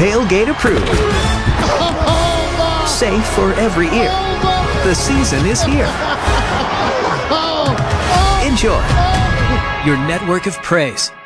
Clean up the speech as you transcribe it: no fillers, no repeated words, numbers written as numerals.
Tailgate approved. Safe for every ear. The season is here. Enjoy your network of praise.